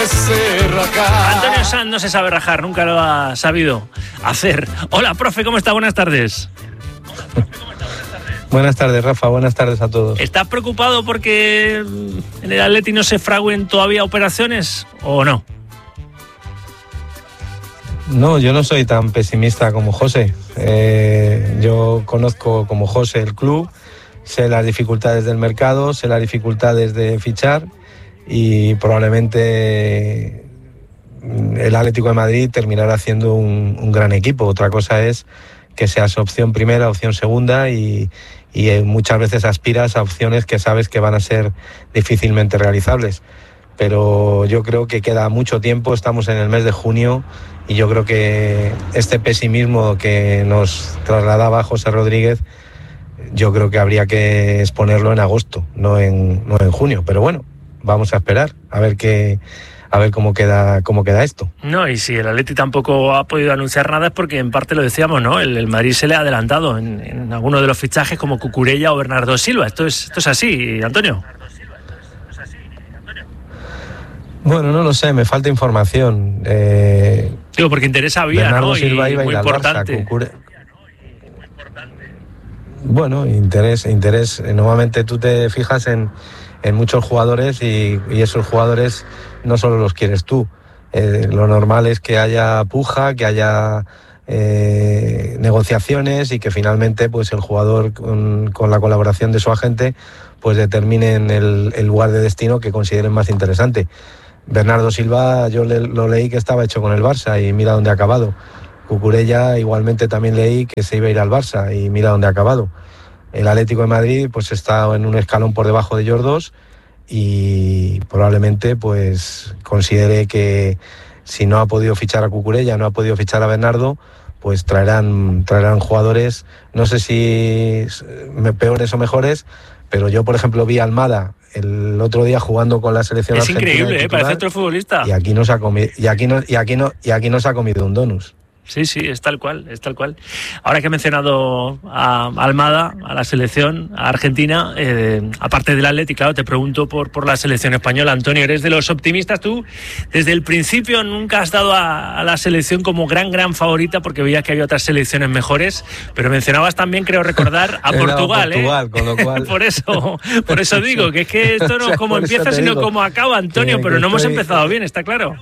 Antonio Sanz no se sabe rajar, nunca lo ha sabido hacer. Hola, profe, ¿cómo está? Buenas tardes. Buenas tardes, Rafa. Buenas tardes a todos. ¿Estás preocupado porque en el Atleti no se fraguen todavía operaciones o no? No, yo no soy tan pesimista como José. Yo conozco como José el club, sé las dificultades del mercado, sé las dificultades de fichar y probablemente el Atlético de Madrid terminará haciendo un gran equipo. Otra cosa es que seas opción primera, opción segunda y muchas veces aspiras a opciones que sabes que van a ser difícilmente realizables. Pero yo creo que queda mucho tiempo, estamos en el mes de junio y yo creo que este pesimismo que nos trasladaba José Rodríguez, yo creo que habría que exponerlo en agosto, no en junio. Pero bueno, vamos a esperar a ver cómo queda esto. No, y si el Atleti tampoco ha podido anunciar nada es porque en parte lo decíamos, ¿no? El Madrid se le ha adelantado en algunos de los fichajes como Cucurella o Bernardo Silva. Esto es así, Antonio. Bueno, no lo sé, me falta información. Digo, porque interés había, Bernardo ¿no? Silva iba muy a ir importante. Al Barça, bueno, interés. Normalmente tú te fijas en muchos jugadores y esos jugadores no solo los quieres tú. Lo normal es que haya puja, que haya negociaciones y que finalmente pues el jugador con la colaboración de su agente pues determinen el lugar de destino que consideren más interesante. Bernardo Silva yo lo leí que estaba hecho con el Barça y mira dónde ha acabado. Cucurella igualmente también leí que se iba a ir al Barça y mira dónde ha acabado. El Atlético de Madrid pues está en un escalón por debajo de ellos dos y probablemente pues considere que si no ha podido fichar a Cucurella, no ha podido fichar a Bernardo, pues traerán jugadores, no sé si peores o mejores, pero yo por ejemplo vi a Almada el otro día jugando con la selección es argentina. Es increíble, parece otro futbolista. Y aquí no se ha comido un donus. Sí, es tal cual. Ahora que he mencionado a Almada, a la selección a Argentina, aparte del Atleti, claro, te pregunto por la selección española. Antonio, ¿eres de los optimistas tú? Desde el principio nunca has dado a la selección como gran favorita porque veías que había otras selecciones mejores, pero mencionabas también, creo recordar, a Portugal, con lo cual... por eso digo, que es que esto no es como empieza, sino como acaba, Antonio, pero no hemos empezado bien, está claro.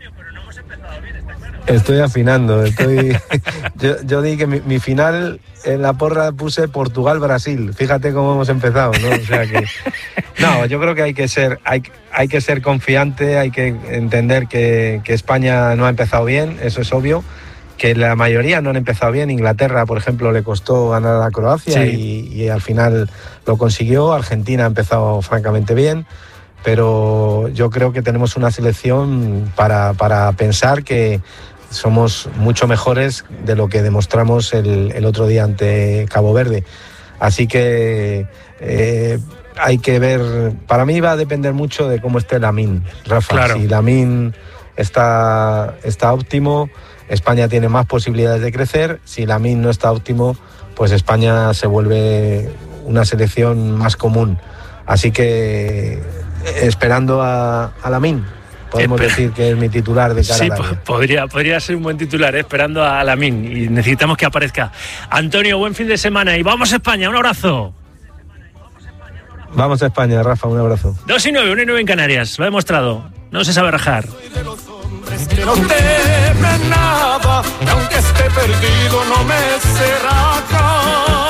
Estoy afinando, yo di que mi final en la porra puse Portugal-Brasil. Fíjate cómo hemos empezado, ¿no? O sea que no, yo creo que hay que ser confiante, hay que entender que España no ha empezado bien, eso es obvio, que la mayoría no han empezado bien. Inglaterra, por ejemplo, le costó ganar a Croacia y al final lo consiguió. Argentina ha empezado francamente bien. Pero yo creo que tenemos una selección para pensar que somos mucho mejores de lo que demostramos el otro día ante Cabo Verde. Así que hay que ver, para mí va a depender mucho de cómo esté Lamine, Rafa. Claro. Si Lamine está óptimo, España tiene más posibilidades de crecer. Si Lamine no está óptimo, pues España se vuelve una selección más común. Así que esperando a Lamine, podemos decir que es mi titular de cara al área. Podría ser un buen titular, esperando a Lamine, y necesitamos que aparezca. Antonio, buen fin de semana y vamos a España, un abrazo. Vamos a España, Rafa, un abrazo. 2-9, 1-9 en Canarias, lo ha demostrado, no se sabe rajar. Que no temen nada, que aunque esté perdido no me sé rajar.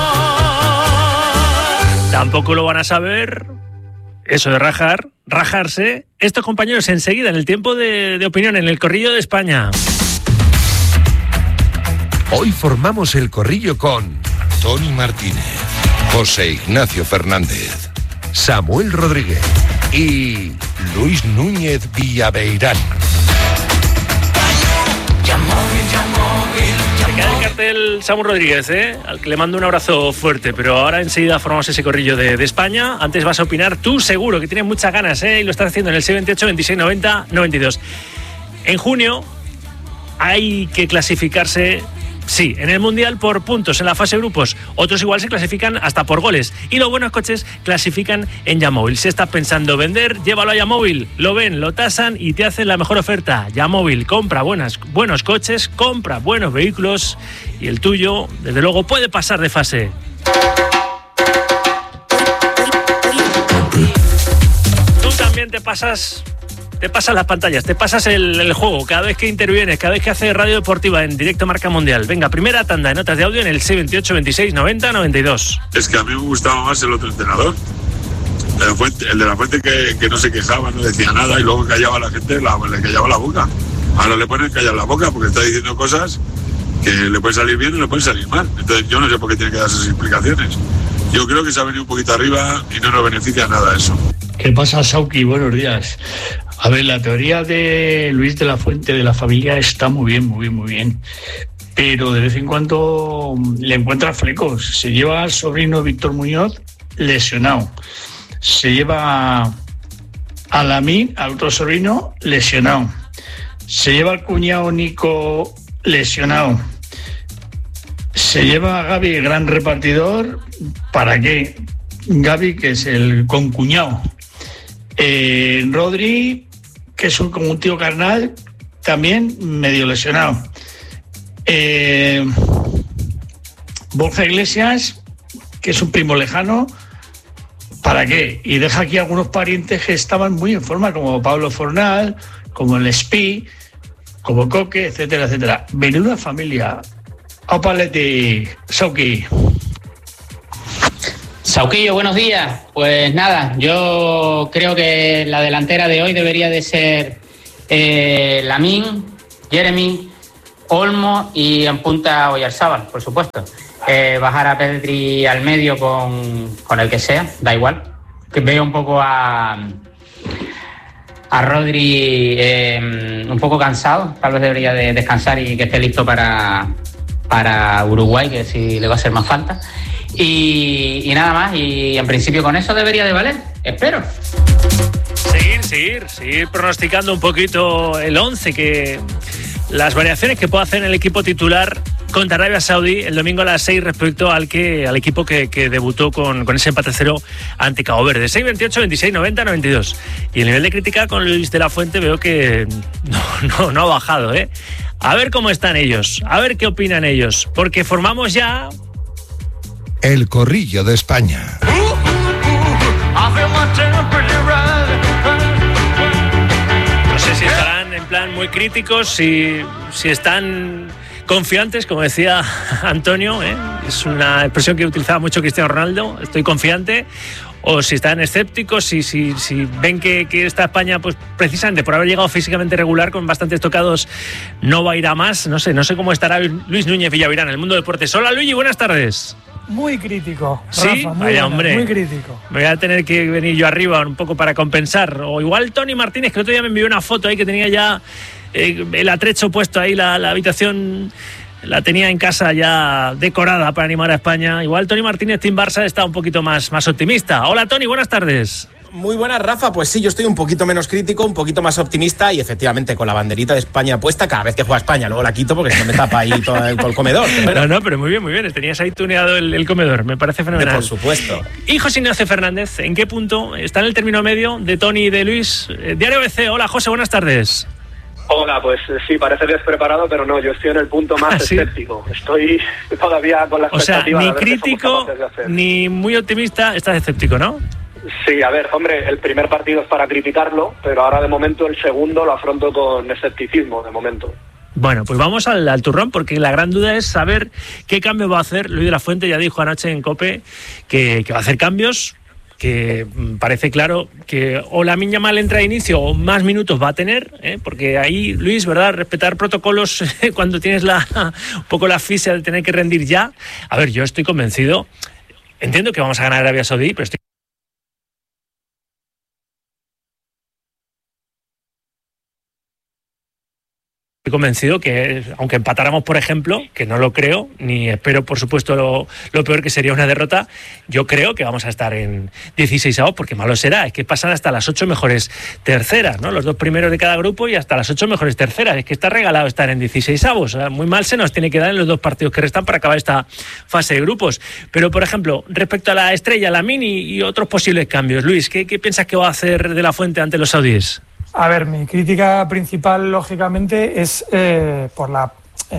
Tampoco lo van a saber. Eso de rajarse, estos compañeros enseguida en el tiempo de opinión, en el Corrillo de España. Hoy formamos el Corrillo con Tony Martínez, José Ignacio Fernández, Samuel Rodríguez y Luis Núñez Villaveirán. Se queda el cartel Samu Rodríguez, al que le mando un abrazo fuerte, pero ahora enseguida formamos ese Corrillo de España. Antes vas a opinar tú, seguro que tienes muchas ganas, y lo estás haciendo en el 628 26 90 92. En junio hay que clasificarse Sí, en el Mundial por puntos en la fase de grupos. Otros igual se clasifican hasta por goles. Y los buenos coches clasifican en Yamóvil. Si estás pensando vender, llévalo a Yamóvil. Lo ven, lo tasan y te hacen la mejor oferta. Yamóvil, compra buenos coches, compra buenos vehículos y el tuyo, desde luego, puede pasar de fase. Tú también te pasas las pantallas, te pasas el juego cada vez que intervienes, cada vez que haces radio deportiva en directo Marca Mundial. Venga, primera tanda de notas de audio en el 628 26 90 92. Es que a mí me gustaba más el otro entrenador, el de la Fuente, que no se quejaba, no decía nada y luego callaba a la gente, le callaba la boca. Ahora le ponen callar la boca porque está diciendo cosas que le pueden salir bien y le pueden salir mal. Entonces yo no sé por qué tiene que dar esas explicaciones. Yo creo que se ha venido un poquito arriba y no nos beneficia nada eso. ¿Qué pasa, Sauki? Buenos días. A ver, la teoría de Luis de la Fuente de la familia está muy bien, pero de vez en cuando le encuentra flecos. Se lleva al sobrino Víctor Muñoz lesionado, se lleva a Lamine, al otro sobrino, lesionado, se lleva al cuñado Nico lesionado, se lleva a Gaby, el gran repartidor. ¿Para qué? Gaby, que es el concuñado. Rodri, que es como un tío carnal, también medio lesionado. Borja Iglesias, que es un primo lejano. ¿Para qué? Y deja aquí algunos parientes que estaban muy en forma, como Pablo Fornal, como el Spi, como Coque, etcétera, etcétera. Menuda familia. Opaleti, Sauki. Sauquillo, buenos días. Pues nada, yo creo que la delantera de hoy debería de ser Lamine, Jeremy, Olmo y en punta Oyarzábal, por supuesto. Bajar a Pedri al medio con el que sea, da igual. Que veo un poco a Rodri un poco cansado, tal vez debería de descansar y que esté listo para Uruguay, que sí le va a hacer más falta. Y nada más, y en principio con eso debería de valer, espero. Seguir pronosticando un poquito el 11, que las variaciones que puede hacer en el equipo titular contra Arabia Saudí el domingo a las 6 respecto al equipo que debutó con ese empate 0 ante Cabo Verde. 6-28, 26, 90, 92. Y el nivel de crítica con Luis de la Fuente veo que no ha bajado, ¿eh? A ver cómo están ellos, a ver qué opinan ellos, porque formamos ya el Corrillo de España. No sé si estarán en plan muy críticos, si están confiantes, como decía Antonio, ¿eh? Es una expresión que utilizaba mucho Cristiano Ronaldo, estoy confiante, o si están escépticos, si ven que esta España, pues precisamente por haber llegado físicamente regular, con bastantes tocados, no va a ir a más. No sé cómo estará Luis Núñez Villavirán en el Mundo Deportes. Hola Luigi, buenas tardes. Muy crítico, ¿Sí? Rafa, Vaya, hombre, muy crítico. Me voy a tener que venir yo arriba un poco para compensar. O igual Tony Martínez, que el otro día me envió una foto ahí que tenía ya el atrecho puesto ahí, la habitación la tenía en casa ya decorada para animar a España. Igual Tony Martínez, Team Barça, está un poquito más optimista. Hola Tony, buenas tardes. Muy buenas, Rafa. Pues sí, yo estoy un poquito menos crítico, un poquito más optimista y efectivamente con la banderita de España puesta cada vez que juega España. Luego la quito porque si no me tapa ahí todo el comedor. Pero... pero muy bien. Tenías ahí tuneado el comedor. Me parece fenomenal. Por supuesto. Y José Ignacio Fernández, ¿en qué punto está en el término medio de Tony y de Luis? Diario BC, hola José, buenas tardes. Hola, pues sí, parece despreparado, pero no, yo estoy en el punto más escéptico. Estoy todavía con la expectativa. O sea, ni crítico ni muy optimista, estás escéptico, ¿no? Sí, a ver, hombre, el primer partido es para criticarlo, pero ahora de momento el segundo lo afronto con escepticismo, de momento. Bueno, pues vamos al turrón, porque la gran duda es saber qué cambio va a hacer. Luis de la Fuente ya dijo anoche en COPE que va a hacer cambios, que parece claro que o Lamine Yamal entra de inicio o más minutos va a tener, porque ahí, Luis, ¿verdad? Respetar protocolos cuando tienes un poco la asfixia de tener que rendir ya. A ver, yo estoy convencido, entiendo que vamos a ganar Arabia Saudí, pero estoy Estoy convencido que, aunque empatáramos, por ejemplo, que no lo creo, ni espero, por supuesto, lo peor, que sería una derrota, yo creo que vamos a estar en 16avos, porque malo será, es que pasan hasta las 8 mejores terceras, ¿no? Los 2 primeros de cada grupo y hasta las 8 mejores terceras, es que está regalado estar en 16avos, o sea, muy mal se nos tiene que dar en los 2 partidos que restan para acabar esta fase de grupos. Pero, por ejemplo, respecto a la Estrella, la Mini y otros posibles cambios, Luis, ¿qué piensas que va a hacer De La Fuente ante los saudíes? A ver, mi crítica principal, lógicamente, es por la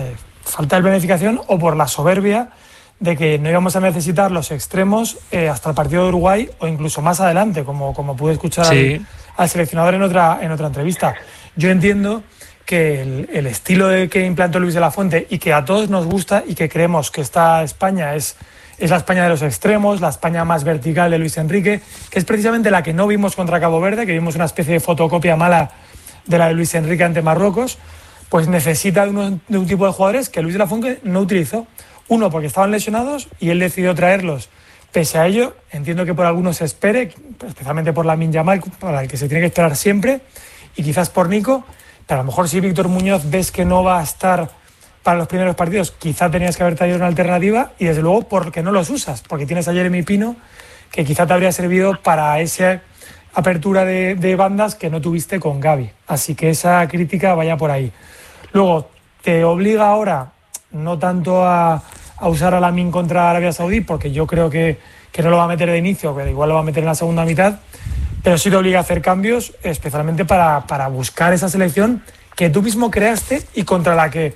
falta de planificación o por la soberbia de que no íbamos a necesitar los extremos hasta el partido de Uruguay o incluso más adelante, como pude escuchar al seleccionador en otra entrevista. Yo entiendo que el estilo que implantó Luis de la Fuente y que a todos nos gusta y que creemos que esta España es la España de los extremos, la España más vertical de Luis Enrique, que es precisamente la que no vimos contra Cabo Verde, que vimos una especie de fotocopia mala de la de Luis Enrique ante Marruecos, pues necesita de un tipo de jugadores que Luis de la Fuente no utilizó. Uno, porque estaban lesionados y él decidió traerlos. Pese a ello, entiendo que por algunos se espere, especialmente por Lamine Yamal, para el que se tiene que esperar siempre, y quizás por Nico, pero a lo mejor si Víctor Muñoz ves que no va a estar para los primeros partidos, quizá tenías que haber traído una alternativa, y desde luego porque no los usas, porque tienes a Jeremy Pino, que quizá te habría servido para esa apertura de bandas que no tuviste con Gavi. Así que esa crítica vaya por ahí. Luego, te obliga ahora no tanto a usar a Lamine contra Arabia Saudí, porque yo creo que no lo va a meter de inicio, que igual lo va a meter en la segunda mitad, pero sí te obliga a hacer cambios, especialmente para buscar esa selección que tú mismo creaste y contra la que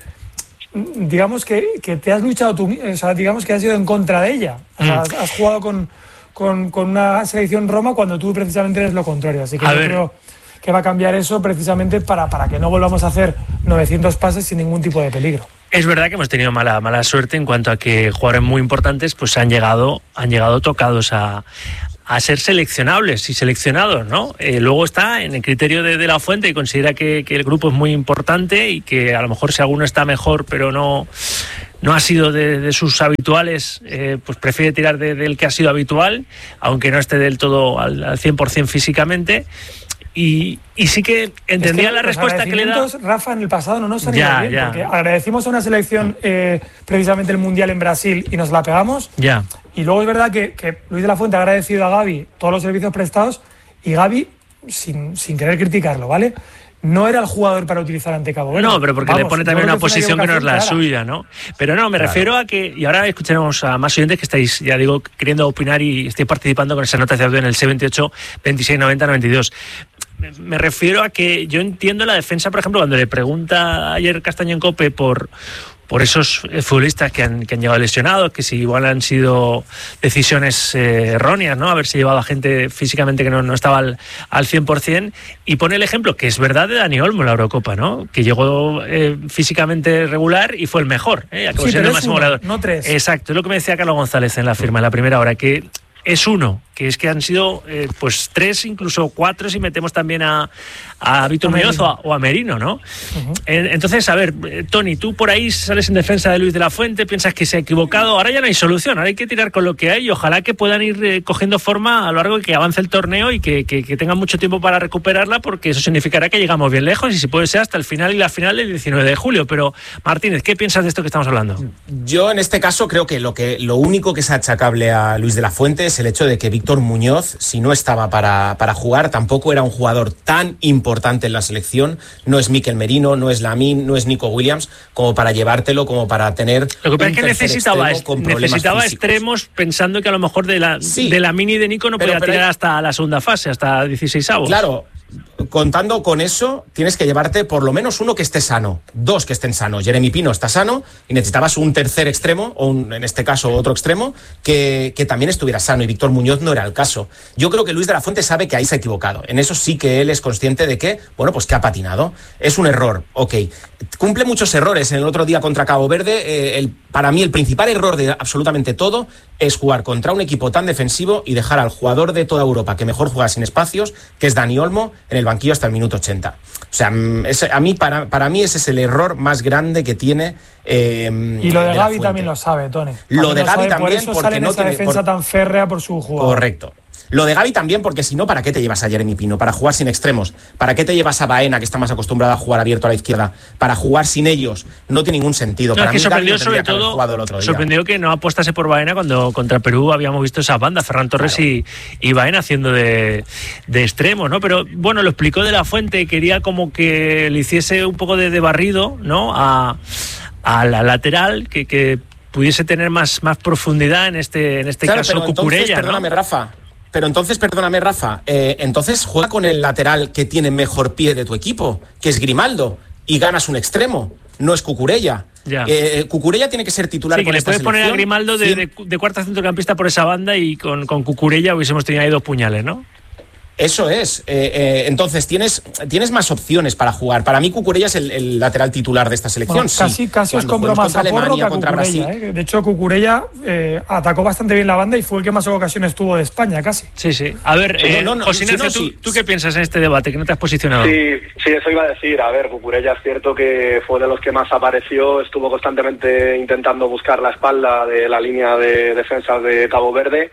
digamos que te has luchado tú, o sea, digamos que has ido en contra de ella. O sea, has jugado con una selección Roma cuando tú precisamente eres lo contrario. Así que yo creo que va a cambiar eso precisamente para que no volvamos a hacer 900 pases sin ningún tipo de peligro. Es verdad que hemos tenido mala suerte en cuanto a que jugadores muy importantes pues han llegado tocados a ser seleccionables y seleccionados, ¿no? Luego está en el criterio de La Fuente y considera que el grupo es muy importante y que a lo mejor si alguno está mejor pero no ha sido de sus habituales, pues prefiere tirar del que ha sido habitual, aunque no esté del todo al 100% físicamente. Y sí que entendía la respuesta que le da. Rafa, en el pasado no nos han ido bien, porque agradecimos a una selección precisamente el Mundial en Brasil y nos la pegamos. Ya. Y luego es verdad que Luis de la Fuente ha agradecido a Gavi todos los servicios prestados y Gavi, sin querer criticarlo, ¿vale?, no era el jugador para utilizar ante Cabo Verde. No, pero porque le pone también una posición que no es la suya, ¿no? Pero no, me refiero a que, y ahora escucharemos a más oyentes que estáis, ya digo, queriendo opinar y estáis participando con esa nota de audio en el 628 26 90 92. Me refiero a que yo entiendo la defensa, por ejemplo, cuando le pregunta ayer Castaño en COPE por esos futbolistas que han llegado lesionados, que si igual han sido decisiones erróneas, ¿no? Haberse llevado a gente físicamente que no estaba al 100%, y pone el ejemplo, que es verdad, de Dani Olmo en la Eurocopa, ¿no? Que llegó físicamente regular y fue el mejor, acabó siendo el máximo goleador. No 3. Exacto, es lo que me decía Carlos González en la firma, en la primera hora, que es uno, que es que han sido pues 3, incluso 4 si metemos también a Víctor Muñoz o a Merino, ¿no? Uh-huh. Entonces, a ver, Tony, tú por ahí sales en defensa de Luis de la Fuente, piensas que se ha equivocado, ahora ya no hay solución, ahora hay que tirar con lo que hay y ojalá que puedan ir cogiendo forma a lo largo de que avance el torneo y que tengan mucho tiempo para recuperarla, porque eso significará que llegamos bien lejos y si puede ser hasta el final y la final del 19 de julio. Pero, Martínez, ¿qué piensas de esto que estamos hablando? Yo en este caso creo que lo único que es achacable a Luis de la Fuente es el hecho de que Víctor Muñoz, si no estaba para jugar, tampoco era un jugador tan importante en la selección. No es Mikel Merino, no es Lamine, no es Nico Williams, como para llevártelo, como para tener. Lo que pasa es que necesitaba extremos, pensando que a lo mejor de Lamine y de Nico no podía tirar hasta la segunda fase, hasta 16avos. Claro. Contando con eso, tienes que llevarte por lo menos uno que esté sano, 2 que estén sanos. Jeremy Pino está sano y necesitabas un tercer extremo, o en este caso otro extremo, que también estuviera sano, y Víctor Muñoz no era el caso. Yo creo que Luis de la Fuente sabe que ahí se ha equivocado. En eso sí que él es consciente de que, bueno, pues que ha patinado. Es un error, ok. Cumple muchos errores. En el otro día contra Cabo Verde, para mí el principal error de absolutamente todo es jugar contra un equipo tan defensivo y dejar al jugador de toda Europa que mejor juega sin espacios, que es Dani Olmo, en el banquillo hasta el minuto 80. O sea, para mí ese es el error más grande que tiene. Y lo de Gavi también lo sabe, Tony. Lo de Gavi también, por eso sale en esa defensa tan férrea por su jugador. Correcto. Lo de Gavi también, porque si no, ¿para qué te llevas a Jeremy Pino? Para jugar sin extremos. ¿Para qué te llevas a Baena, que está más acostumbrado a jugar abierto a la izquierda? Para jugar sin ellos. No tiene ningún sentido. No, para es que mí, sorprendió Gavi no sobre todo, sorprendió que no apostase por Baena cuando contra Perú habíamos visto esas bandas, Ferran Torres y Baena haciendo de extremos, ¿no? Pero bueno, lo explicó De La Fuente, quería como que le hiciese un poco de barrido, ¿no? A la lateral, que pudiese tener más profundidad en este caso Cucurella, Perdóname, Rafa, entonces juega con el lateral que tiene mejor pie de tu equipo, que es Grimaldo, y ganas un extremo, no es Cucurella. Cucurella tiene que ser titular. Sí, que le puedes poner a Grimaldo de cuarta centrocampista por esa banda y con Cucurella hubiésemos tenido ahí 2 puñales, ¿no? Eso es. Entonces tienes más opciones para jugar. Para mí Cucurella es el lateral titular de esta selección. Bueno, casi os compro más a Porro que a Cucurella. De hecho, Cucurella atacó bastante bien la banda y fue el que más ocasiones tuvo de España, casi. Sí. A ver, José Ignacio, ¿tú qué piensas en este debate? Que no te has posicionado. Sí, eso iba a decir. A ver, Cucurella es cierto que fue de los que más apareció. Estuvo constantemente intentando buscar la espalda de la línea de defensa de Cabo Verde.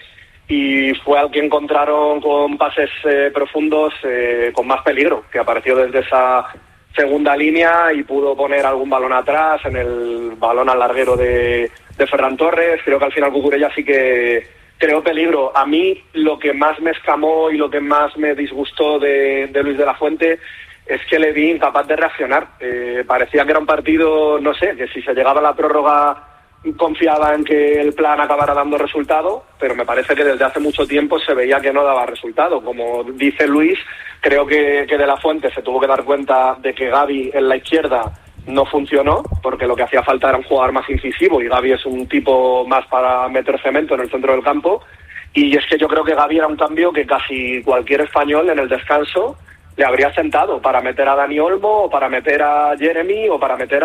Y fue al que encontraron con pases profundos con más peligro, que apareció desde esa segunda línea y pudo poner algún balón atrás, en el balón al larguero de Ferran Torres. Creo que al final Cucurella sí que creó peligro. A mí lo que más me escamó y lo que más me disgustó de Luis de la Fuente es que le vi incapaz de reaccionar. Parecía que era un partido, no sé, que si se llegaba a la prórroga confiaba en que el plan acabara dando resultado, pero me parece que desde hace mucho tiempo se veía que no daba resultado. Como dice Luis, creo que De La Fuente se tuvo que dar cuenta de que Gavi en la izquierda no funcionó, porque lo que hacía falta era un jugador más incisivo, y Gavi es un tipo más para meter cemento en el centro del campo. Y es que yo creo que Gavi era un cambio que casi cualquier español en el descanso le habría sentado, para meter a Dani Olmo, o para meter a Jeremy, o para meter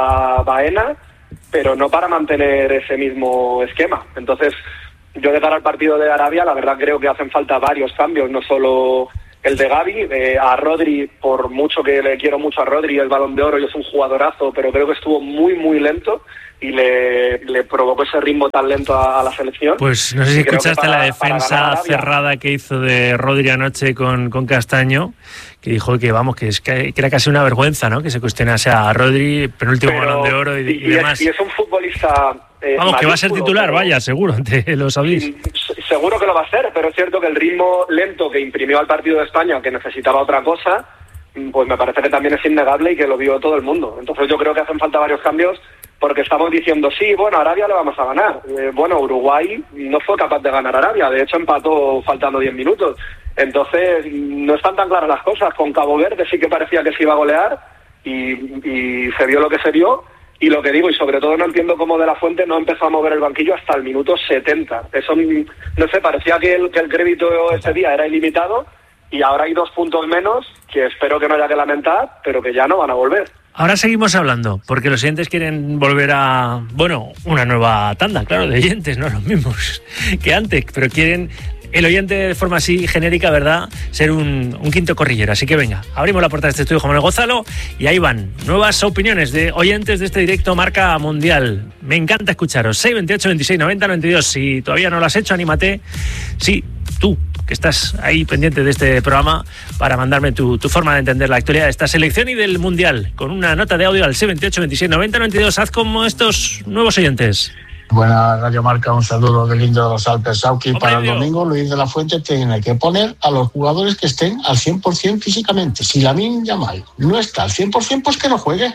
a Baena, pero no para mantener ese mismo esquema. Entonces, yo de cara al partido de Arabia, la verdad creo que hacen falta varios cambios, no solo el de Gavi. A Rodri, por mucho que le quiero mucho a Rodri, el Balón de Oro, y es un jugadorazo, pero creo que estuvo muy, muy lento y le provocó ese ritmo tan lento a la selección. Pues no sé si escuchaste la defensa cerrada que hizo de Rodri anoche con Castaño, que dijo que que era casi una vergüenza, ¿no? Que se cuestionase a Rodri, penúltimo Balón de Oro y demás. Y es un futbolista que va a ser titular, vaya, seguro, ante los saudíes. Seguro que lo va a hacer, pero es cierto que el ritmo lento que imprimió al partido de España, que necesitaba otra cosa, pues me parece que también es innegable y que lo vio todo el mundo. Entonces yo creo que hacen falta varios cambios, porque estamos diciendo, sí, bueno, a Arabia le vamos a ganar. Uruguay no fue capaz de ganar a Arabia, de hecho empató faltando 10 minutos. Entonces no están tan claras las cosas. Con Cabo Verde sí que parecía que se iba a golear y se vio lo que se vio. Y lo que digo, y sobre todo no entiendo cómo De La Fuente no empezó a mover el banquillo hasta el minuto 70. Eso, no sé, parecía que el crédito ese día era ilimitado, y ahora hay 2 puntos menos, que espero que no haya que lamentar, pero que ya no van a volver. Ahora seguimos hablando, porque los oyentes quieren volver a, una nueva tanda, claro, de oyentes, no los mismos que antes, pero quieren, el oyente de forma así genérica, ¿verdad?, ser un quinto corrillero. Así que venga, abrimos la puerta de este estudio, Juan Manuel Gonzalo, y ahí van nuevas opiniones de oyentes de este directo Marca Mundial. Me encanta escucharos. 628 26 90 92. Si todavía no lo has hecho, anímate. Sí, tú, que estás ahí pendiente de este programa, para mandarme tu forma de entender la actualidad de esta selección y del Mundial, con una nota de audio al 628 26 90 92. Haz como estos nuevos oyentes. Buenas, Radio Marca, un saludo del lindo de los Alpes, Sauki. Para el domingo, Luis de la Fuente tiene que poner a los jugadores que estén al 100% físicamente. Si Lamine Yamal no está al 100%, pues que no juegue.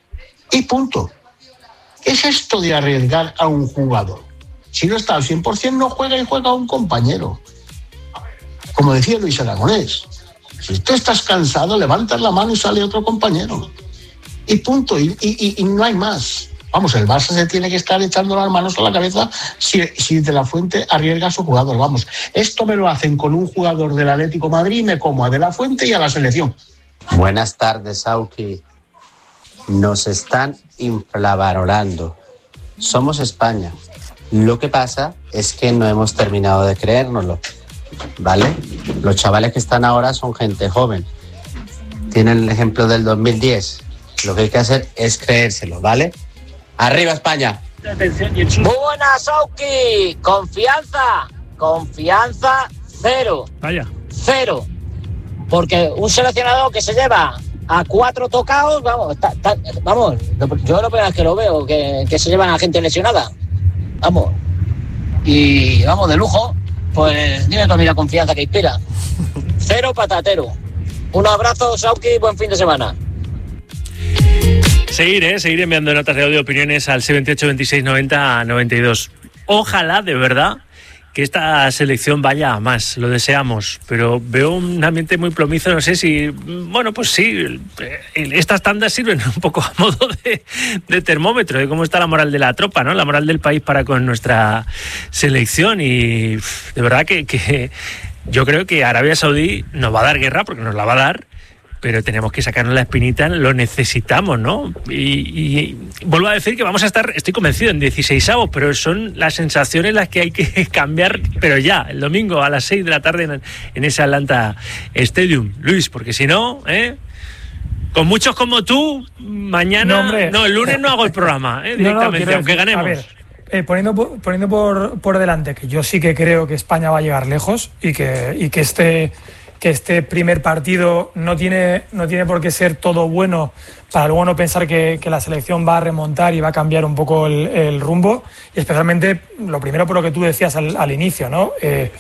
Y punto. ¿Qué es esto de arriesgar a un jugador? Si no está al 100%, no juega y juega a un compañero. Como decía Luis Aragonés, si tú estás cansado, levantas la mano y sale otro compañero. Y punto. Y no hay más. Vamos, el Barça se tiene que estar echando las manos a la cabeza si De La Fuente arriesga a su jugador. Vamos, esto me lo hacen con un jugador del Atlético Madrid y me como a De La Fuente y a la selección. Buenas tardes, Sauki. Nos están infravalorando. Somos España. Lo que pasa es que no hemos terminado de creérnoslo, ¿vale? Los chavales que están ahora son gente joven. Tienen el ejemplo del 2010. Lo que hay que hacer es creérselo, ¿vale? ¡Arriba España! Muy buenas, Sauki. Confianza Cero. Vaya. Cero. Porque un seleccionador que se lleva a 4 tocados, vamos, yo lo primero que lo veo, que se llevan a gente lesionada. Vamos. Y vamos, de lujo. Pues dime tú a mí la confianza que inspira. Cero patatero. Un abrazo, Sauki, buen fin de semana. Seguir enviando notas de audio, opiniones al 78 26 90 92. Ojalá, de verdad, que esta selección vaya a más, lo deseamos, pero veo un ambiente muy plomizo, no sé si, bueno, pues sí, estas tandas sirven un poco a modo de termómetro de cómo está la moral de la tropa, ¿no? La moral del país para con nuestra selección, y de verdad que yo creo que Arabia Saudí nos va a dar guerra, porque nos la va a dar, pero tenemos que sacarnos la espinita, lo necesitamos, ¿no? Y vuelvo a decir que vamos a estar, estoy convencido, en 16avos, pero son las sensaciones las que hay que cambiar, pero ya, el domingo a las 6 de la tarde en ese Atlanta Stadium. Luis, porque si no, con muchos como tú, mañana, el lunes no hago el programa, directamente, aunque ganemos. A ver, poniendo por delante que yo sí que creo que España va a llegar lejos y que este primer partido no tiene por qué ser todo bueno para luego no pensar que la selección va a remontar y va a cambiar un poco el rumbo, y especialmente lo primero por lo que tú decías al inicio, ¿no?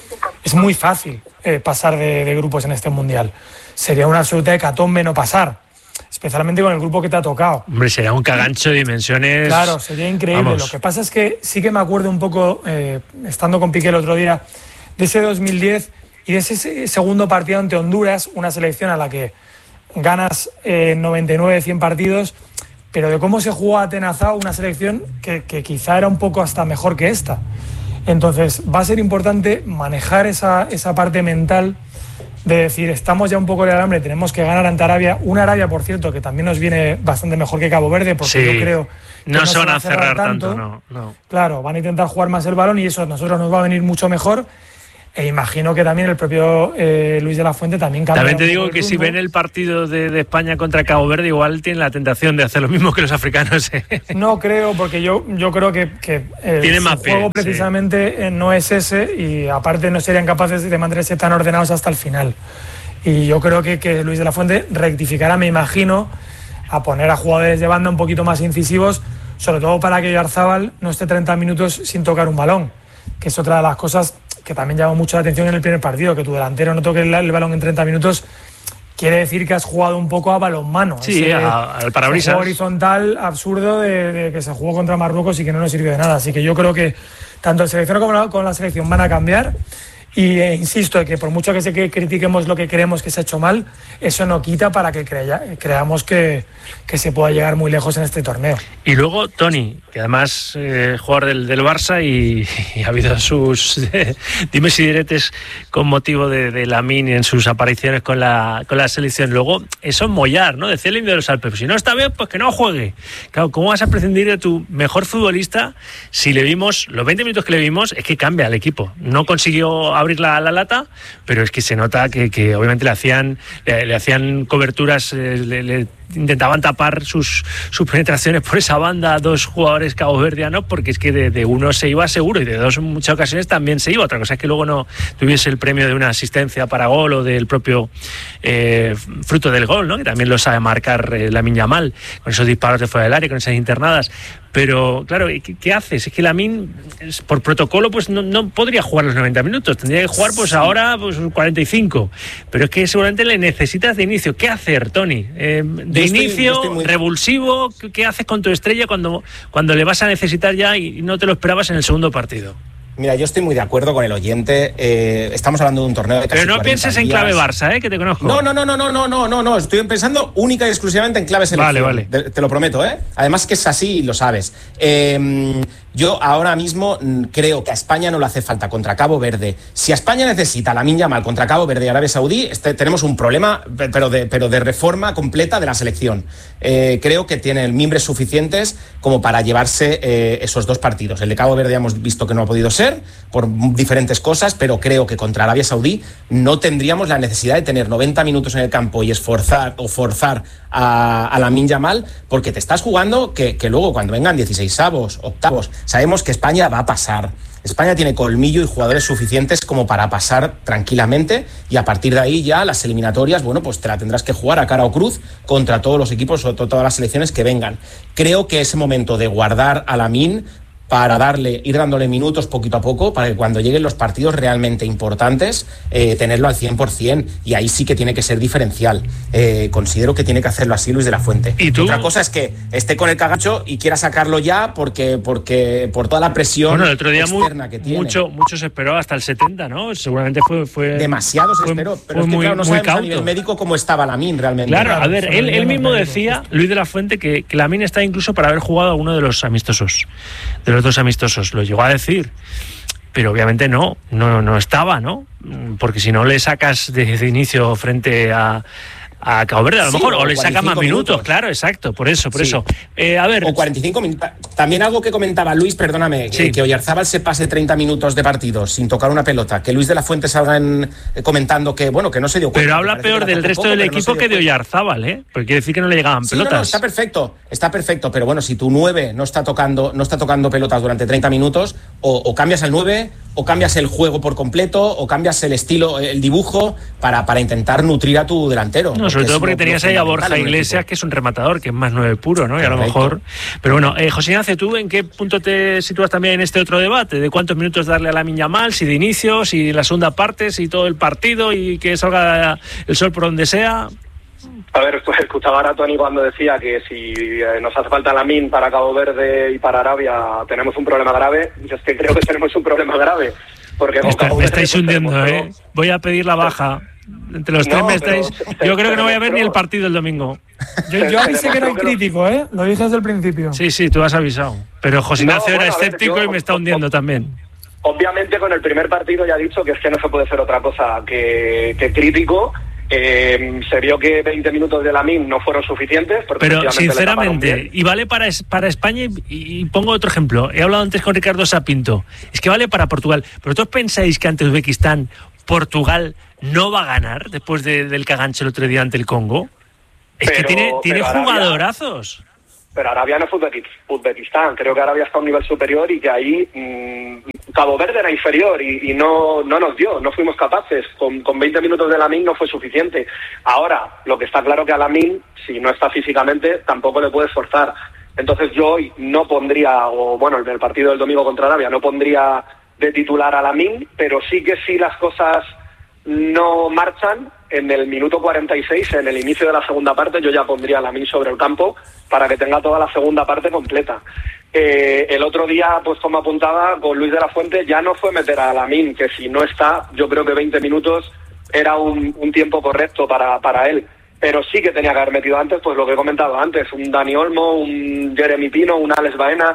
Es muy fácil pasar de grupos en este Mundial. Sería una absoluta hecatombe no pasar, especialmente con el grupo que te ha tocado. Hombre, sería un cagancho de dimensiones. Claro, sería increíble. Vamos. Lo que pasa es que sí que me acuerdo un poco, estando con Piqué el otro día, de ese 2010 y de ese segundo partido ante Honduras, una selección a la que ganas 99, 100 partidos, pero de cómo se jugó atenazado, una selección que quizá era un poco hasta mejor que esta. Entonces va a ser importante manejar esa parte mental de decir, estamos ya un poco en el alambre, tenemos que ganar ante Arabia, una Arabia, por cierto, que también nos viene bastante mejor que Cabo Verde, porque yo creo que no se van a cerrar tanto. No. Claro, van a intentar jugar más el balón y eso a nosotros nos va a venir mucho mejor. E imagino que también el propio Luis de la Fuente también cambia. También te digo que si ven el partido de España contra Cabo Verde, igual tienen la tentación de hacer lo mismo que los africanos. No creo, porque yo creo que tiene más juego precisamente no es ese, y aparte no serían capaces de mantenerse tan ordenados hasta el final. Y yo creo que Luis de la Fuente rectificará, me imagino, a poner a jugadores de banda un poquito más incisivos, sobre todo para que Oyarzábal no esté 30 minutos sin tocar un balón, que es otra de las cosas que también llamó mucho la atención en el primer partido, que tu delantero no toque el balón en 30 minutos, quiere decir que has jugado un poco a balonmano. Sí, al parabrisas. Ese horizontal absurdo de que se jugó contra Marruecos y que no nos sirvió de nada. Así que yo creo que tanto el seleccionado como la selección van a cambiar. Y insisto, que por mucho que critiquemos lo que creemos que se ha hecho mal, eso no quita para que creamos que se pueda llegar muy lejos en este torneo. Y luego Toni, que además jugador del Barça y ha habido sus dimes y diretes con motivo de Lamine en sus apariciones con la selección. Luego eso es mollar, ¿no? Decía el indio de los Alpes, si no está bien, pues que no juegue. Claro, ¿cómo vas a prescindir de tu mejor futbolista si le vimos, los 20 minutos que le vimos, es que cambia el equipo? No consiguió abrir la lata, pero es que se nota que obviamente le hacían coberturas, le intentaban tapar sus penetraciones por esa banda a dos jugadores caboverdianos, porque es que de uno se iba seguro y de dos en muchas ocasiones también se iba. Otra cosa es que luego no tuviese el premio de una asistencia para gol o del propio fruto del gol, ¿no? Que también lo sabe marcar Lamine Yamal con esos disparos de fuera del área, con esas internadas. Pero claro, ¿qué haces? Es que Lamine, por protocolo, pues no podría jugar los 90 minutos, tendría que jugar pues ahora pues 45, pero es que seguramente le necesitas de inicio. ¿Qué hacer, Toni? De inicio, revulsivo, ¿qué haces con tu estrella cuando le vas a necesitar ya y no te lo esperabas en el segundo partido? Mira, yo estoy muy de acuerdo con el oyente. Estamos hablando de un torneo de casi 40 días. Pero no pienses en clave Barça, que te conozco. No. Estoy pensando única y exclusivamente en clave selección. Vale. Te lo prometo, Además que es así y lo sabes. Yo ahora mismo creo que a España no le hace falta contra Cabo Verde. Si a España necesita Lamine Yamal contra Cabo Verde y Arabia Saudí, tenemos un problema, pero de reforma completa de la selección. Creo que tiene mimbres suficientes como para llevarse esos dos partidos. El de Cabo Verde ya hemos visto que no ha podido ser por diferentes cosas, pero creo que contra Arabia Saudí no tendríamos la necesidad de tener 90 minutos en el campo y forzar a Lamine Yamal, porque te estás jugando que luego cuando vengan 16avos, octavos Sabemos que España va a pasar. España tiene colmillo y jugadores suficientes como para pasar tranquilamente, y a partir de ahí ya las eliminatorias, bueno, pues te la tendrás que jugar a cara o cruz contra todos los equipos o todas las selecciones que vengan. Creo que ese momento de guardar a Lamine para ir dándole minutos poquito a poco, para que cuando lleguen los partidos realmente importantes, tenerlo al 100%, y ahí sí que tiene que ser diferencial. Considero que tiene que hacerlo así Luis de la Fuente. ¿Y tú? Otra cosa es que esté con el cagacho y quiera sacarlo ya porque por toda la presión el otro día externa que tiene. Mucho se esperó hasta el 70, ¿no? Seguramente fue demasiado se esperó, pero es que, claro, no sabemos a nivel médico cómo estaba Lamine realmente. Claro, a ver, él mismo decía, Luis de la Fuente, que Lamine está incluso para haber jugado a uno de los amistosos, de los 2 amistosos, lo llegó a decir, pero obviamente no estaba, ¿no? Porque si no le sacas de inicio frente a Cabo Verde, a lo mejor, o le saca más minutos, claro, exacto, por eso. A ver. O 45 minutos. También algo que comentaba Luis, perdóname, que Oyarzábal se pase 30 minutos de partido sin tocar una pelota, que Luis de la Fuente salga comentando que, bueno, que no se dio cuenta. Pero habla peor del resto del equipo que de Oyarzábal, ¿eh? Porque quiere decir que no le llegaban pelotas. No, está perfecto, pero bueno, si tu 9 no está tocando pelotas durante 30 minutos, o cambias al 9, o cambias el juego por completo, o cambias el estilo, el dibujo, para intentar nutrir a tu delantero. No, sobre todo porque tenías ahí a Borja Iglesias, que es un rematador, que es más 9 puro, ¿no? Y a lo mejor. Pero bueno, José Ignacio, ¿tú en qué punto te sitúas también en este otro debate? ¿De cuántos minutos darle a Lamine Yamal? Si de inicio, si la segunda parte, si todo el partido y que salga el sol por donde sea. A ver, pues escuchaba ahora a Tony cuando decía que si nos hace falta Lamine para Cabo Verde y para Arabia tenemos un problema grave. Yo es que creo que tenemos un problema grave. Porque me estáis hundiendo, ¿eh? Voy a pedir la baja. Entre los tres me estáis. Yo creo que no voy a ver ni el partido el domingo. Yo avisé que era el crítico, ¿eh? Lo dije desde el principio. Sí, tú has avisado. Pero José Ignacio era escéptico y me está hundiendo también. Obviamente con el primer partido ya he dicho que es que no se puede ser otra cosa que crítico. Se vio que 20 minutos de Lamine no fueron suficientes. Pero sinceramente, y vale para España, y pongo otro ejemplo. He hablado antes con Ricardo Sapinto. Es que vale para Portugal. ¿Pero vosotros pensáis que ante Uzbekistán Portugal no va a ganar después del cagancho el otro día ante el Congo? Es que tiene jugadorazos. Pero Arabia no es Uzbekistán. Creo que Arabia está a un nivel superior y que ahí Cabo Verde era inferior y no nos dio, no fuimos capaces. Con 20 minutos de Lamine no fue suficiente. Ahora, lo que está claro que a Lamine, si no está físicamente, tampoco le puedes forzar. Entonces yo hoy no pondría, en el partido del domingo contra Arabia, no pondría de titular a Lamine, pero sí que si las cosas no marchan, en el minuto 46, en el inicio de la segunda parte, yo ya pondría a Lamine sobre el campo para que tenga toda la segunda parte completa. El otro día, pues como apuntaba con Luis de la Fuente, ya no fue meter a Lamine, que si no está, yo creo que 20 minutos era un tiempo correcto para él. Pero sí que tenía que haber metido antes, pues lo que he comentado antes, un Dani Olmo, un Jeremy Pino, un Alex Baena,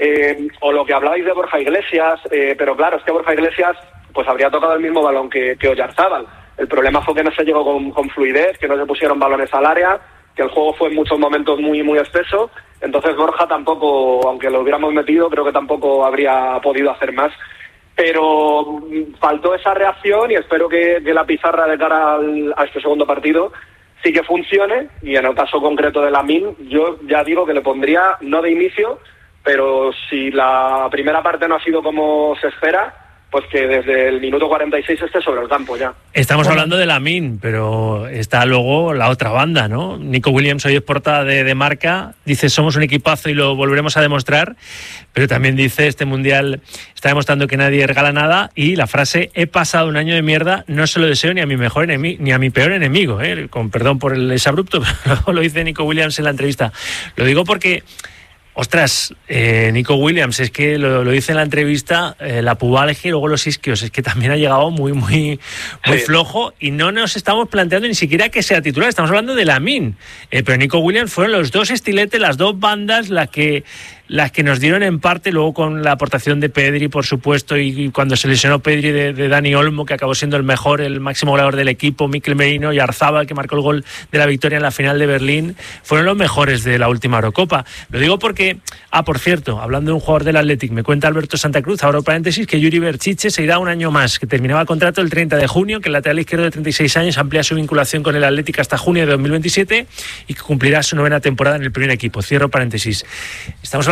o lo que hablabais de Borja Iglesias, pero claro, es que Borja Iglesias pues habría tocado el mismo balón que Oyarzábal. El problema fue que no se llegó con fluidez, que no se pusieron balones al área, que el juego fue en muchos momentos muy, muy espeso. Entonces Borja tampoco, aunque lo hubiéramos metido, creo que tampoco habría podido hacer más. Pero faltó esa reacción y espero que la pizarra de cara a este segundo partido sí que funcione. Y en el caso concreto de Lamine, yo ya digo que le pondría, no de inicio, pero si la primera parte no ha sido como se espera, pues que desde el minuto 46 esté sobre el campo ya. Estamos hablando de Lamine, pero está luego la otra banda, ¿no? Nico Williams hoy es portada de Marca, dice somos un equipazo y lo volveremos a demostrar, pero también dice este Mundial está demostrando que nadie regala nada, y la frase he pasado un año de mierda, no se lo deseo ni a mi mejor enemigo, ni a mi peor enemigo, con perdón por el exabrupto, pero lo dice Nico Williams en la entrevista. Lo digo porque ostras, Nico Williams, es que lo dice en la entrevista, la pubalgia y luego los isquios, es que también ha llegado muy flojo y no nos estamos planteando ni siquiera que sea titular, estamos hablando de Lamine, pero Nico Williams fueron los dos estiletes, las dos bandas las que nos dieron en parte, luego con la aportación de Pedri, por supuesto, y cuando se lesionó Pedri de Dani Olmo, que acabó siendo el mejor, el máximo goleador del equipo, Mikel Merino y Oyarzábal, que marcó el gol de la victoria en la final de Berlín, fueron los mejores de la última Eurocopa. Lo digo porque, por cierto, hablando de un jugador del Athletic, me cuenta Alberto Santa Cruz, ahora paréntesis, que Yuri Berchiche se irá un año más, que terminaba contrato el 30 de junio, que el lateral izquierdo de 36 años amplía su vinculación con el Athletic hasta junio de 2027 y que cumplirá su 9ª temporada en el primer equipo. Cierro paréntesis. Estamos hablando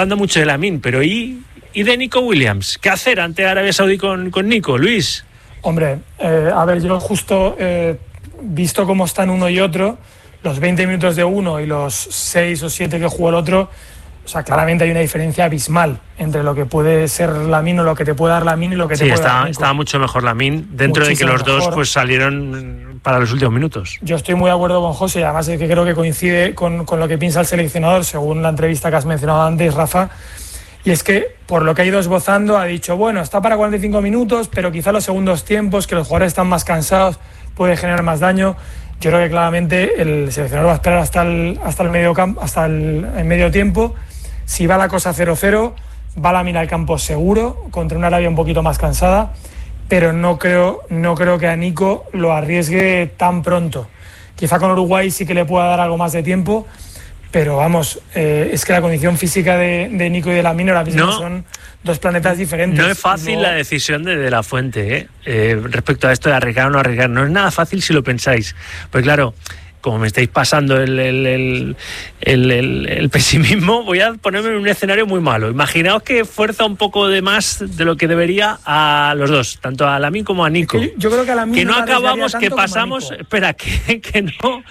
hablando mucho de Lamine, pero ¿y de Nico Williams? ¿Qué hacer ante Arabia Saudí con Nico, Luis? Hombre, a ver, yo justo visto cómo están uno y otro, los 20 minutos de uno y los 6 o 7 que jugó el otro, o sea, claramente hay una diferencia abismal entre lo que puede ser Lamine o lo que te puede dar Lamine y lo que te puede dar Nico. Estaba mucho mejor Lamine, dentro muchísimo de que los dos pues salieron para los últimos minutos. Yo estoy muy de acuerdo con José, y además es que creo que coincide con lo que piensa el seleccionador, según la entrevista que has mencionado antes, Rafa, y es que, por lo que ha ido esbozando, ha dicho, bueno, está para 45 minutos, pero quizá los segundos tiempos, que los jugadores están más cansados, puede generar más daño. Yo creo que claramente el seleccionador va a esperar hasta el medio tiempo. Si va la cosa 0-0, va Lamine al campo seguro, contra una Arabia un poquito más cansada, pero no creo que a Nico lo arriesgue tan pronto. Quizá con Uruguay sí que le pueda dar algo más de tiempo, pero vamos, es que la condición física de Nico y de Lamine ahora mismo son dos planetas diferentes. No es fácil la decisión de la Fuente, respecto a esto de arriesgar o no arriesgar. No es nada fácil si lo pensáis. Pues claro, como me estáis pasando el pesimismo, voy a ponerme en un escenario muy malo. Imaginaos que fuerza un poco de más de lo que debería a los dos, tanto a Lamine como a Nico. Yo creo que a Lamine que no acabamos, que pasamos, espera, que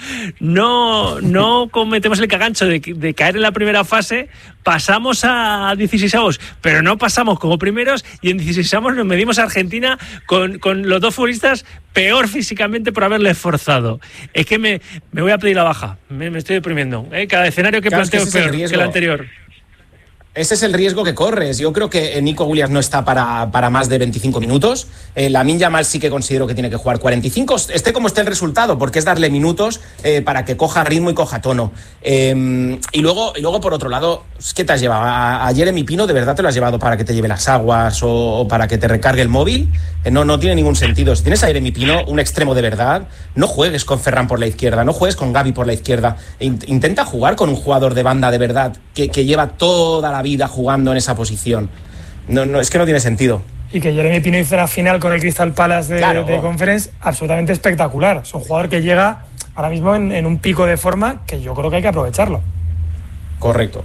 no cometemos el cagancho de caer en la primera fase, pasamos a 16avos, pero no pasamos como primeros, y en 16avos nos medimos a Argentina con los dos futbolistas peor físicamente por haberle esforzado. Es que me voy a pedir la baja, me estoy deprimiendo. Cada escenario que planteo es peor que el anterior. Ese es el riesgo que corres. Yo creo que Nico Williams no está para más de 25 minutos. Lamine Yamal sí que considero que tiene que jugar 45, esté como esté el resultado, porque es darle minutos para que coja ritmo y coja tono. Y luego, por otro lado, ¿qué te has llevado? ¿A Jeremy Pino de verdad te lo has llevado para que te lleve las aguas o para que te recargue el móvil? No tiene ningún sentido. Si tienes a Jeremy Pino, un extremo de verdad, no juegues con Ferran por la izquierda, no juegues con Gavi por la izquierda. Intenta jugar con un jugador de banda de verdad que lleva toda la vida jugando en esa posición. No, es que no tiene sentido. Y que Jeremy Pino hizo la final con el Crystal Palace de Conference absolutamente espectacular. Es un jugador que llega ahora mismo en un pico de forma que yo creo que hay que aprovecharlo. Correcto.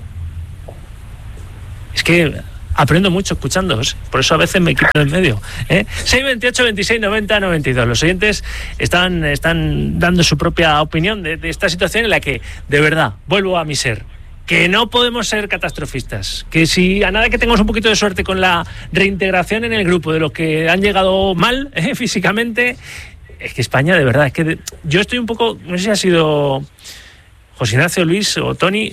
Es que aprendo mucho escuchándoos, por eso a veces me quito del medio. 628 26 90 92. Los oyentes están dando su propia opinión de esta situación en la que, de verdad, vuelvo a mi ser, que no podemos ser catastrofistas, que si a nada que tengamos un poquito de suerte con la reintegración en el grupo de los que han llegado mal físicamente, es que España, de verdad, es que yo estoy un poco, no sé si ha sido José Ignacio, Luis o Tony,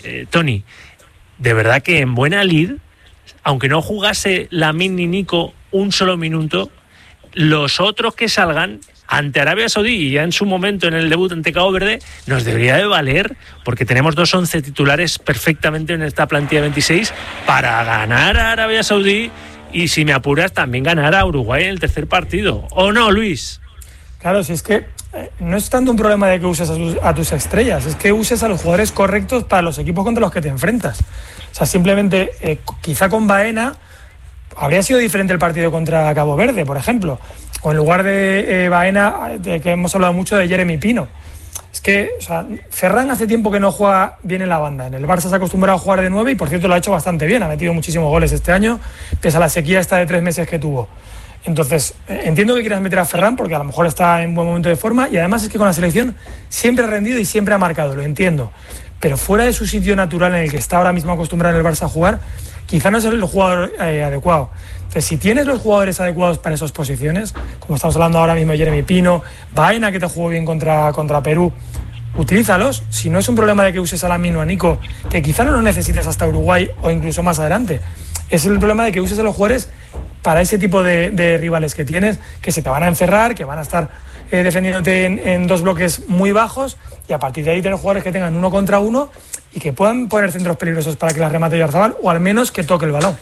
de verdad que en buena lid, aunque no jugase Lamine ni Nico un solo minuto, los otros que salgan ante Arabia Saudí y ya en su momento en el debut ante Cabo Verde nos debería de valer, porque tenemos 2 11 titulares perfectamente en esta plantilla 26 para ganar a Arabia Saudí y, si me apuras, también ganar a Uruguay en el tercer partido. ¿O no, Luis? Claro, si es que no es tanto un problema de que uses a tus estrellas, es que uses a los jugadores correctos para los equipos contra los que te enfrentas. O sea, simplemente, quizá con Baena habría sido diferente el partido contra Cabo Verde, por ejemplo, o en lugar de Baena, de que hemos hablado mucho, de Jeremy Pino. Es que, o sea, Ferran hace tiempo que no juega bien en la banda. En el Barça se ha acostumbrado a jugar de 9 y, por cierto, lo ha hecho bastante bien. Ha metido muchísimos goles este año, pese a la sequía esta de 3 meses que tuvo. Entonces, entiendo que quieras meter a Ferran porque a lo mejor está en buen momento de forma, y además es que con la selección siempre ha rendido y siempre ha marcado, lo entiendo. Pero fuera de su sitio natural en el que está ahora mismo acostumbrado en el Barça a jugar, quizá no es el jugador adecuado. Entonces, si tienes los jugadores adecuados para esas posiciones, como estamos hablando ahora mismo de Jeremy Pino, Baena, que te jugó bien contra Perú, utilízalos. Si no es un problema de que uses a Lamine o a Nico, que quizá no los necesites hasta Uruguay o incluso más adelante. Es el problema de que uses a los jugadores para ese tipo de rivales que tienes, que se te van a encerrar, que van a estar defendiéndote en 2 bloques muy bajos, y a partir de ahí tener jugadores que tengan 1 contra 1 y que puedan poner centros peligrosos para que la remate Oyarzabal, o al menos que toque el balón.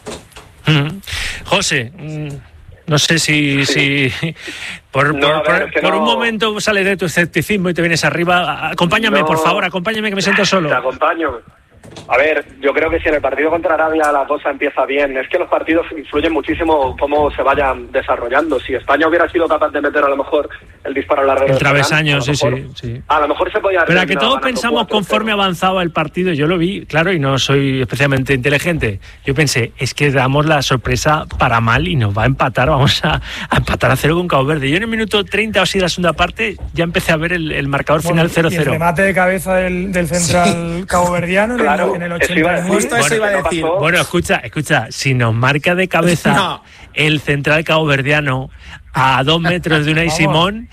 José, no sé si por un momento sales de tu escepticismo y te vienes arriba. Acompáñame, por favor, acompáñame, que me siento solo. Te acompaño. A ver, yo creo que si en el partido contra Arabia la cosa empieza bien, es que los partidos influyen muchísimo cómo se vayan desarrollando. Si España hubiera sido capaz de meter a lo mejor el disparo larguero, el travesaño, sí. A lo mejor se podía. Pero a que todos pensamos conforme avanzaba el partido, yo lo vi, claro, y no soy especialmente inteligente. Yo pensé, es que damos la sorpresa para mal y nos va a empatar, vamos a empatar a 0 con Cabo Verde. Yo en el minuto 30 o así de la segunda parte ya empecé a ver el marcador final 0-0. Y el remate de cabeza del central caboverdiano claro, en el 89. Justo eso iba a decir. Bueno, escucha, si nos marca de cabeza el central caboverdiano a 2 metros de Unai Simón,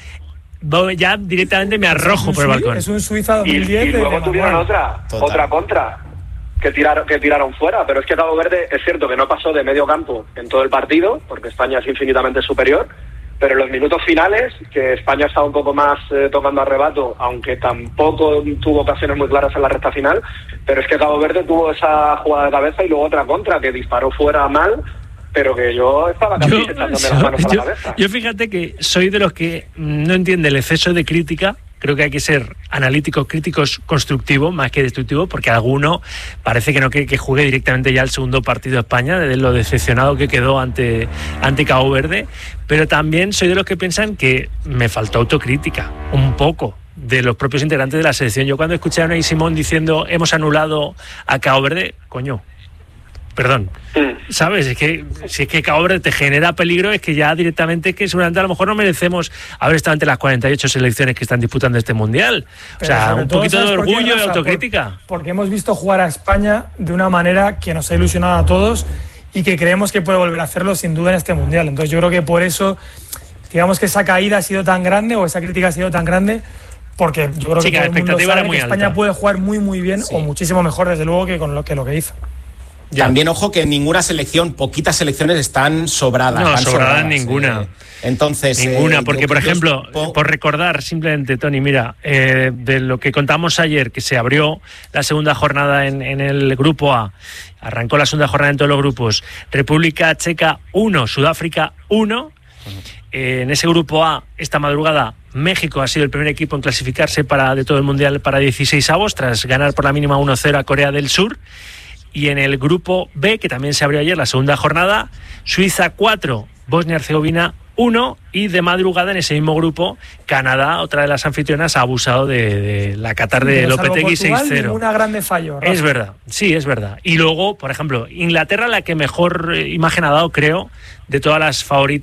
ya directamente me arrojo por el balcón. Es un Suiza 2010. Y luego tuvieron otra contra que tiraron fuera, pero es que Cabo Verde es cierto que no pasó de medio campo en todo el partido, porque España es infinitamente superior, pero en los minutos finales, que España estaba un poco más tocando arrebato, aunque tampoco tuvo ocasiones muy claras en la recta final, pero es que Cabo Verde tuvo esa jugada de cabeza y luego otra contra, que disparó fuera mal, pero que yo estaba casi echándome las manos a la cabeza. Yo fíjate que soy de los que no entiende el exceso de crítica. Creo que hay que ser analíticos, críticos, constructivos, más que destructivos, porque alguno parece que no que juegue directamente ya el segundo partido de España, de lo decepcionado que quedó ante Cabo Verde, pero también soy de los que piensan que me faltó autocrítica, un poco, de los propios integrantes de la selección. Yo cuando escuché a Unai Simón diciendo hemos anulado a Cabo Verde, coño, perdón, ¿sabes? Si es que Cabo Verde te genera peligro, es que ya directamente es que seguramente a lo mejor no merecemos haber estado entre las 48 selecciones que están disputando este Mundial. Pero o sea, un poquito de orgullo y autocrítica. Porque hemos visto jugar a España de una manera que nos ha ilusionado a todos y que creemos que puede volver a hacerlo sin duda en este Mundial. Entonces yo creo que por eso, digamos que esa caída ha sido tan grande o esa crítica ha sido tan grande, porque yo creo que todo el mundo sabe que España puede jugar muy muy bien o muchísimo mejor desde luego que con lo que hizo. También, ojo, que ninguna selección, poquitas selecciones están sobradas. No, sobradas ninguna. Entonces, ninguna, porque, por ejemplo, por recordar simplemente, Tony, mira, de lo que contamos ayer, que se abrió la segunda jornada en el Grupo A, arrancó la segunda jornada en todos los grupos, República Checa 1, Sudáfrica 1. En ese Grupo A, esta madrugada, México ha sido el primer equipo en clasificarse de todo el Mundial para 16avos, tras ganar por la mínima 1-0 a Corea del Sur. Y en el Grupo B, que también se abrió ayer la segunda jornada, Suiza 4, Bosnia-Herzegovina 1, y de madrugada en ese mismo grupo, Canadá, otra de las anfitrionas, ha abusado de la Qatar de Lopetegui 6-0. Una grande fallo, Rafa. Es verdad, sí, es verdad. Y luego, por ejemplo, Inglaterra, la que mejor imagen ha dado, creo, de todas las favoritas